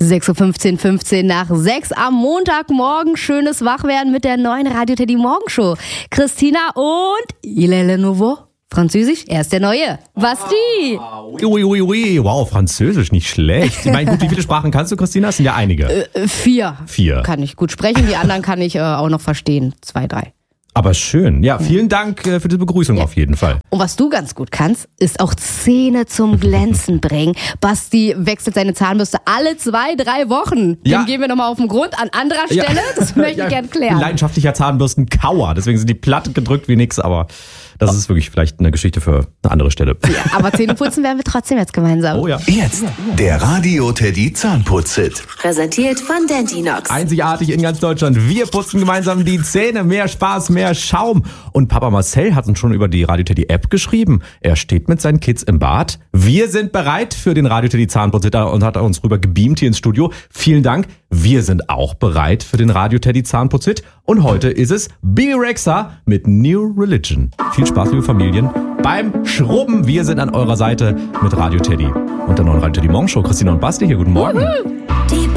6.15 nach 6 am Montagmorgen. Schönes Wachwerden mit der neuen Radio Teddy Morgenshow. Christina und Il est le nouveau. Französisch, er ist der Neue. Basti. Ui. Wow, Französisch, nicht schlecht. Ich meine, gut, wie viele Sprachen kannst du, Christina? Es sind ja einige. 4. 4. Kann ich gut sprechen, die anderen kann ich auch noch verstehen. 2, 3. Aber schön. Ja, vielen Dank für die Begrüßung auf jeden Fall. Und was du ganz gut kannst, ist auch Zähne zum Glänzen bringen. Basti wechselt seine Zahnbürste alle 2, 3 Wochen. Ja. Dem gehen wir nochmal auf den Grund an anderer Stelle. Das möchte ich gern klären. Leidenschaftlicher Zahnbürstenkauer. Deswegen sind die platt gedrückt wie nix, aber das ist wirklich vielleicht eine Geschichte für eine andere Stelle. Ja, aber Zähne putzen werden wir trotzdem jetzt gemeinsam. Oh ja. Jetzt der Radio Teddy Zahnputz-Hit. Präsentiert von Dentinox. Einzigartig in ganz Deutschland. Wir putzen gemeinsam die Zähne. Mehr Spaß, mehr Schaum. Und Papa Marcel hat uns schon über die Radio Teddy App geschrieben. Er steht mit seinen Kids im Bad. Wir sind bereit für den Radio Teddy Zahnputz-Hit und hat uns rüber gebeamt hier ins Studio. Vielen Dank. Wir sind auch bereit für den Radio Teddy Zahnputz-Hit. Und heute ist es Bibi Rexha mit New Religion. Viel Spaß, liebe Familien, beim Schrubben. Wir sind an eurer Seite mit Radio Teddy und der neuen Radio Teddy Morgenshow. Christina und Basti hier, guten Morgen.